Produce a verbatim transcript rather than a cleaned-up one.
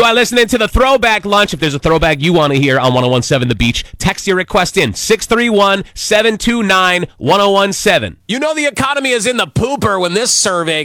You are listening to the Throwback Lunch. If there's a throwback you want to hear on ten seventeen The Beach, text your request in six three one, seven two nine, one oh one seven. You know the economy is in the pooper when this survey